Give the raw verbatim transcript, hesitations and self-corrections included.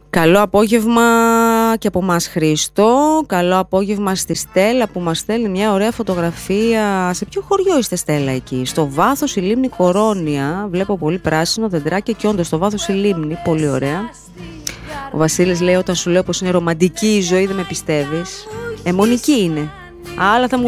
Καλό απόγευμα και από μας, Χρήστο. Καλό απόγευμα στη Στέλλα που μας στέλνει μια ωραία φωτογραφία. Σε ποιο χωριό είστε, Στέλλα, εκεί? Στο βάθος η λίμνη Κορώνια. Βλέπω πολύ πράσινο, δεντράκια και όντως στο βάθος η λίμνη. Πολύ ωραία. Ο Βασίλης λέει: όταν σου λέω πως είναι ρομαντική η ζωή, δεν με πιστεύεις. Αιμονική είναι. Άλλα θα μου